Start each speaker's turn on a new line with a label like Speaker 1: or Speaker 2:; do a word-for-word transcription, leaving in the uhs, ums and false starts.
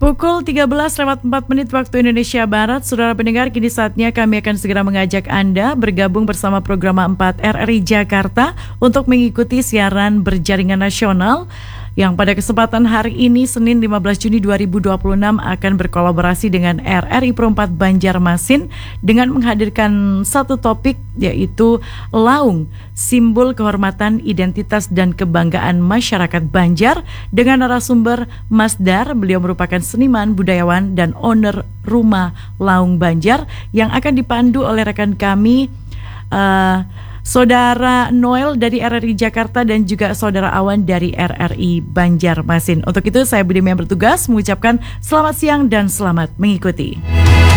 Speaker 1: Pukul tiga belas lewat empat menit waktu Indonesia Barat. Saudara pendengar, kini saatnya kami akan segera mengajak Anda bergabung bersama program empat R R I Jakarta untuk mengikuti siaran berjaringan nasional yang pada kesempatan hari ini Senin lima belas Juni dua ribu dua puluh enam akan berkolaborasi dengan R R I Pro empat Banjarmasin dengan menghadirkan satu topik, yaitu Laung, Simbol Kehormatan, Identitas dan Kebanggaan Masyarakat Banjar, dengan narasumber Mas Dar. Beliau merupakan seniman, budayawan dan owner Rumah Laung Banjar yang akan dipandu oleh rekan kami uh, Saudara Noel dari R R I Jakarta dan juga Saudara Awan dari R R I Banjarmasin. Untuk itu saya Budi yang bertugas mengucapkan selamat siang dan selamat mengikuti.